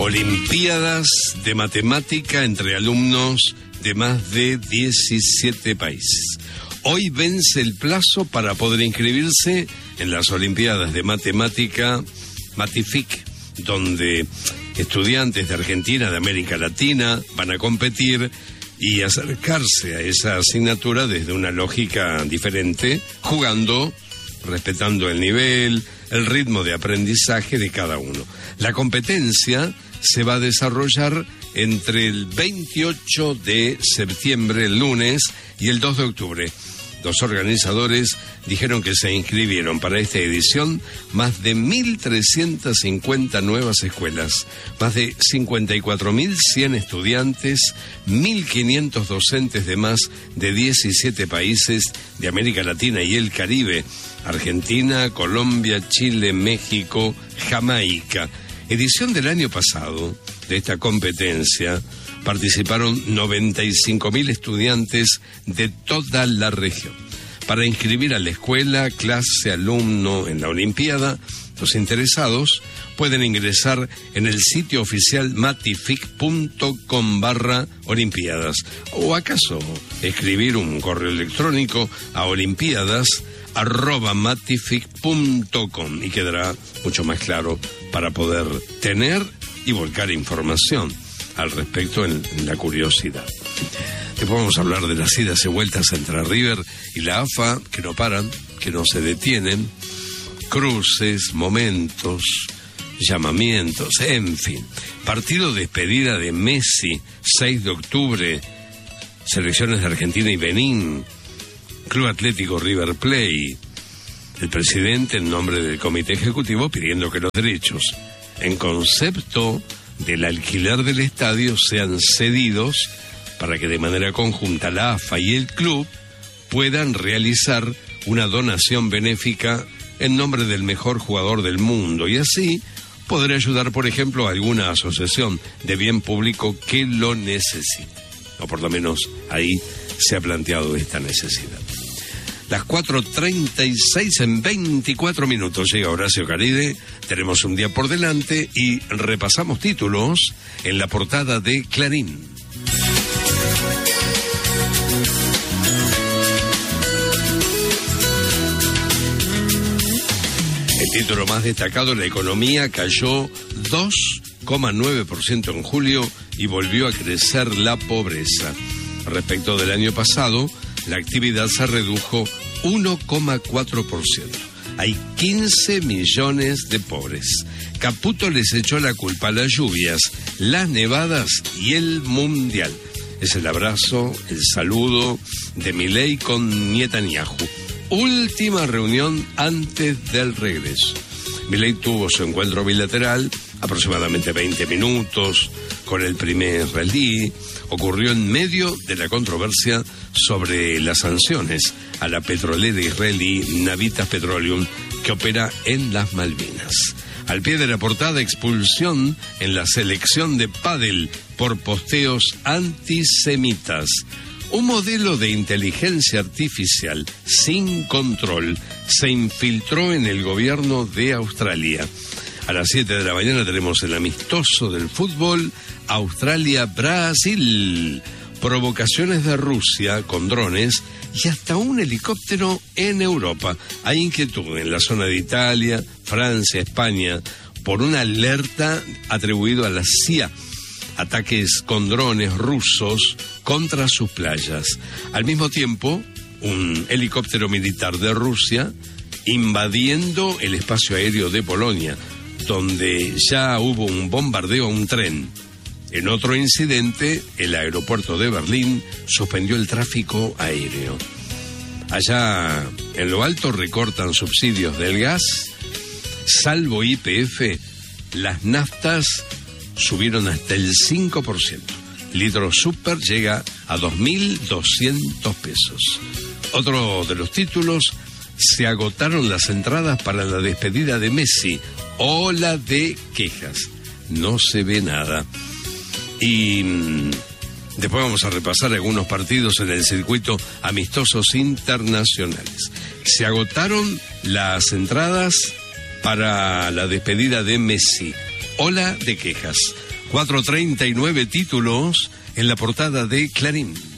Olimpiadas de Matemática entre alumnos de más de 17 países. Hoy vence el plazo para poder inscribirse en las Olimpiadas de Matemática Matific, donde estudiantes de Argentina, de América Latina, van a competir y acercarse a esa asignatura desde una lógica diferente, jugando, respetando el nivel, el ritmo de aprendizaje de cada uno. La competencia se va a desarrollar entre el 28 de septiembre, el lunes, y el 2 de octubre. Los organizadores dijeron que se inscribieron para esta edición más de 1.350 nuevas escuelas, más de 54.100 estudiantes, 1.500 docentes de más de 17 países de América Latina y el Caribe, Argentina, Colombia, Chile, México, Jamaica. Edición del año pasado de esta competencia participaron 95.000 estudiantes de toda la región. Para inscribir a la escuela, clase, alumno en la Olimpiada, los interesados pueden ingresar en el sitio oficial matific.com/olimpiadas o acaso escribir un correo electrónico a olimpiadas@matific.com y quedará mucho más claro para poder tener y volcar información al respecto en la curiosidad. Después vamos a hablar de las idas y vueltas entre River y la AFA, que no paran, que no se detienen, cruces, momentos, llamamientos, en fin. Partido de despedida de Messi, 6 de octubre, selecciones de Argentina y Benín, Club Atlético River Plate, el presidente en nombre del comité ejecutivo pidiendo que los derechos en concepto del alquiler del estadio sean cedidos para que de manera conjunta la AFA y el club puedan realizar una donación benéfica en nombre del mejor jugador del mundo y así poder ayudar, por ejemplo, a alguna asociación de bien público que lo necesite. O por lo menos ahí se ha planteado esta necesidad. Las 4:36 en 24 minutos. Llega Horacio Caride, tenemos un día por delante y repasamos títulos en la portada de Clarín. El título más destacado: la economía cayó 2,9% en julio y volvió a crecer la pobreza. Respecto del año pasado, la actividad se redujo 1,4%. Hay 15 millones de pobres. Caputo les echó la culpa a las lluvias, las nevadas y el mundial. Es el abrazo, el saludo de Milei con Netanyahu. Última reunión antes del regreso. Milei tuvo su encuentro bilateral, aproximadamente 20 minutos, con el primer israelí. Ocurrió en medio de la controversia sobre las sanciones a la petrolera israelí Navitas Petroleum, que opera en las Malvinas. Al pie de la portada, expulsión en la selección de pádel por posteos antisemitas. Un modelo de inteligencia artificial sin control se infiltró en el gobierno de Australia. A las 7 de la mañana tenemos el amistoso del fútbol, Australia-Brasil. Provocaciones de Rusia con drones y hasta un helicóptero en Europa. Hay inquietud en la zona de Italia, Francia, España, por una alerta atribuida a la CIA. Ataques con drones rusos contra sus playas. Al mismo tiempo, un helicóptero militar de Rusia invadiendo el espacio aéreo de Polonia, donde ya hubo un bombardeo a un tren. En otro incidente, el aeropuerto de Berlín suspendió el tráfico aéreo. Allá en lo alto recortan subsidios del gas, salvo YPF, las naftas subieron hasta el 5%. Litro super llega a 2.200 pesos. Otro de los títulos: se agotaron las entradas para la despedida de Messi. Ola de quejas. No se ve nada. Y después vamos a repasar algunos partidos en el circuito amistosos internacionales. Se agotaron las entradas para la despedida de Messi. Ola de quejas. 439 títulos en la portada de Clarín.